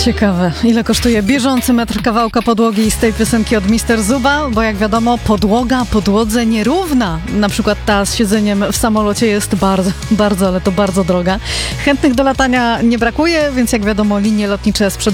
Ciekawe, ile kosztuje bieżący metr kawałka podłogi z tej piosenki od Mr. Zuba, bo jak wiadomo, podłoga podłodze nierówna. Na przykład ta z siedzeniem w samolocie jest bardzo, ale to bardzo droga. Chętnych do latania nie brakuje, więc jak wiadomo, linie lotnicze sprzedają